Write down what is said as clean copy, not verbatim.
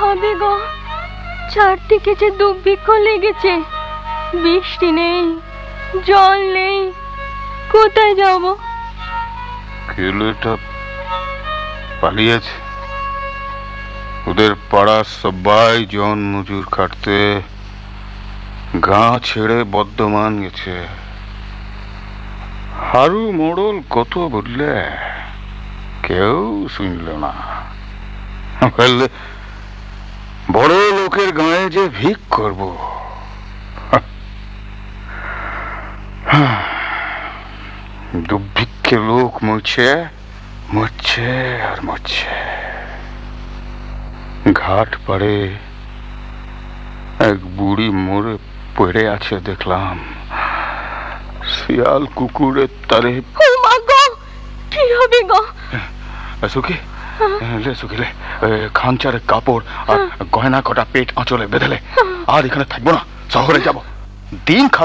হবে গো? চারদিকে যে দুর্ভিক্ষ লেগেছে, বৃষ্টি নেই, জল নেই, কোথায় যাব? কেলেটা পালিয়েছে। ওদের পাড়ার সবাই জন মজুর খাটতে গাঁ ছেড়ে বর্ধমান গেছে। হারু মোড়ল কত বললে, কেউ শুনল না। বললে বড় লোকের গায়ে যে ভিক করব। দুর্ভিক্ষে লোক মরছে, মরছে আর মরছে। ঘাট পাড়ে এক বুড়ি মরে পড়ে আছে দেখলাম, শিয়াল কুকুরের তারে। কি হবে গো? সুখী লে, সুখী লে, খানচারের কাপড় আর গয়না কটা পেট আঁচলে বেঁধেলে। আর এখানে থাকবো না, শহরে যাব। দিন